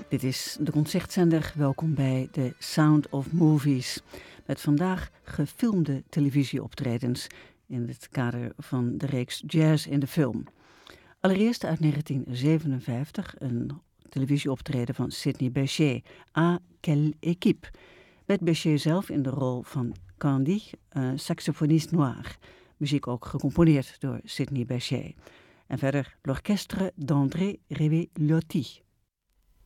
Dit is de Concertzender. Welkom bij The Sound of Movies. Met vandaag gefilmde televisieoptredens in het kader van de reeks Jazz in de film. Allereerst uit 1957 een televisieoptreden van Sidney Bechet, À quelle équipe. Met Bechet zelf in de rol van Candy, saxofoniste noir. Muziek ook gecomponeerd door Sidney Bechet. En verder l'orchestre d'André Reveillotti.